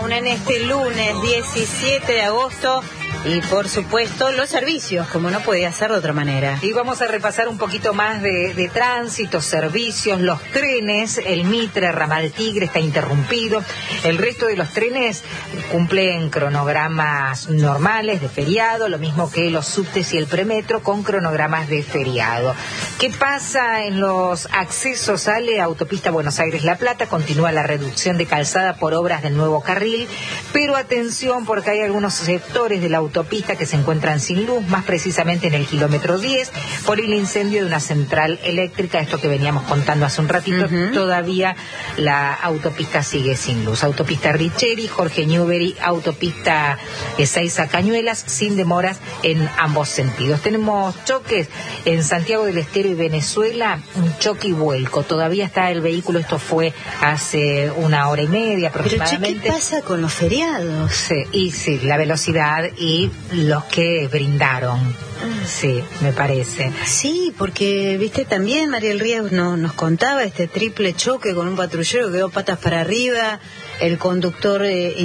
aún en este lunes 17 de agosto. Y por supuesto los servicios, como no podía ser de otra manera. Y vamos a repasar un poquito más de tránsito, servicios, los trenes. El Mitre, Ramal Tigre está interrumpido. El resto de los trenes cumplen cronogramas normales de feriado, lo mismo que los subtes y el premetro con cronogramas de feriado. ¿Qué pasa en los accesos a la autopista Buenos Aires-La Plata? Continúa la reducción de calzada por obras del nuevo carril, pero atención porque hay algunos sectores de la autopista que se encuentran sin luz, más precisamente en el kilómetro 10, por el incendio de una central eléctrica, esto que veníamos contando hace un ratito. Todavía la autopista sigue sin luz. Autopista Richeri, Jorge Newbery, autopista Ezeiza Cañuelas, sin demoras en ambos sentidos. Tenemos choques en Santiago del Estero y Venezuela, un choque y vuelco. Todavía está el vehículo, esto fue hace una hora y media aproximadamente. Pero ¿qué pasa con los feriados? Sí, la velocidad y los que brindaron. Sí, me parece. Sí, porque, viste, también Mariel Ríos nos contaba este triple choque con un patrullero que quedó patas para arriba, el conductor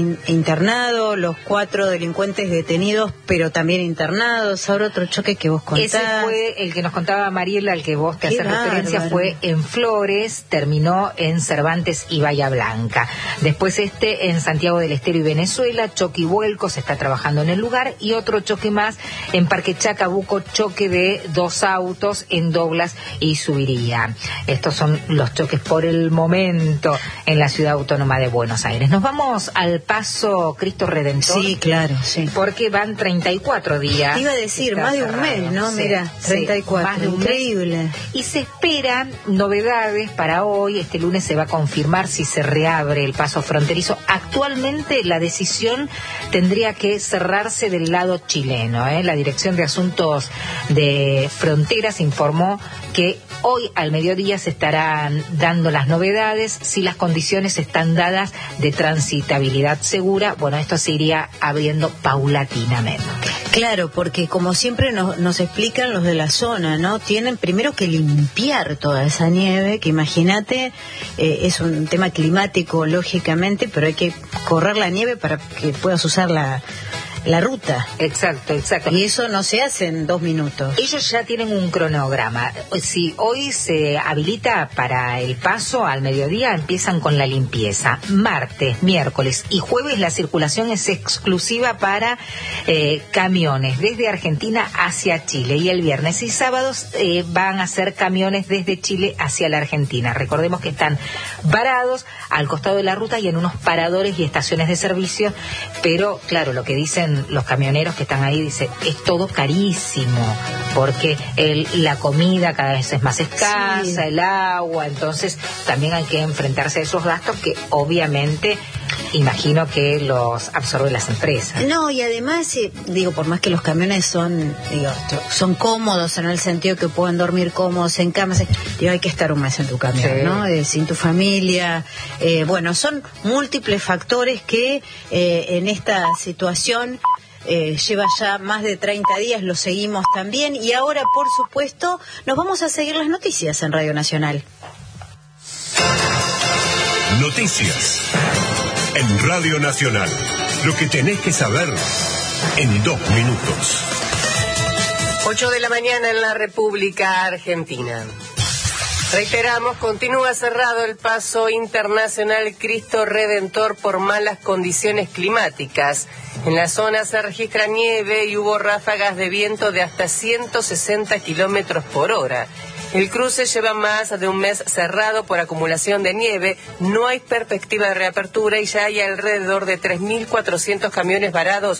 internado, los 4 delincuentes detenidos, pero también internados. Ahora otro choque que vos contás. Ese fue el que nos contaba Mariel, al que vos te haces referencia, fue en Flores, terminó en Cervantes y Bahía Blanca. Después en Santiago del Estero y Venezuela, choque y vuelco, se está trabajando en el lugar, y otro choque más en Parque Chacabuco, choque de 2 autos en Douglas y Subiría. Estos son los choques por el momento en la Ciudad Autónoma de Buenos Aires. Nos vamos al Paso Cristo Redentor. Sí, claro, sí. Porque van 34 días. Te iba a decir, más de un mes, ¿no? Sí, mira, 34, más de un increíble. Mes. Y se esperan novedades para hoy. Este lunes se va a confirmar si se reabre el paso fronterizo. Actualmente la decisión tendría que cerrarse del lado chileno, ¿eh? La Dirección de Asuntos de Fronteras informó que hoy al mediodía se estarán dando las novedades. Si las condiciones están dadas de transitabilidad segura, bueno, esto se iría abriendo paulatinamente. Claro, porque como siempre nos explican los de la zona, ¿no? Tienen primero que limpiar toda esa nieve, que imagínate, es un tema climático, lógicamente, pero hay que correr la nieve para que puedas usar la ruta. Exacto. Y eso no se hace en 2 minutos. Ellos ya tienen un cronograma. Si hoy se habilita para el paso al mediodía, empiezan con la limpieza. Martes, miércoles y jueves la circulación es exclusiva para camiones desde Argentina hacia Chile. Y el viernes y sábados van a ser camiones desde Chile hacia la Argentina. Recordemos que están varados al costado de la ruta y en unos paradores y estaciones de servicio. Pero, claro, lo que dicen los camioneros que están ahí, dice, es todo carísimo, porque la comida cada vez es más escasa, el agua, entonces también hay que enfrentarse a esos gastos que obviamente imagino que los absorben las empresas. No, y además, por más que los camiones son cómodos en el sentido que pueden dormir cómodos en camas, hay que estar un mes en tu camión, sí, ¿no? Sin tu familia. Son múltiples factores que en esta situación lleva ya más de 30 días, lo seguimos también, y ahora, por supuesto, nos vamos a seguir las noticias en Radio Nacional. Noticias en Radio Nacional. Lo que tenés que saber en 2 minutos. 8 de la mañana en la República Argentina. Reiteramos, continúa cerrado el paso internacional Cristo Redentor por malas condiciones climáticas. En la zona se registra nieve y hubo ráfagas de viento de hasta 160 kilómetros por hora. El cruce lleva más de un mes cerrado por acumulación de nieve, no hay perspectiva de reapertura y ya hay alrededor de 3.400 camiones varados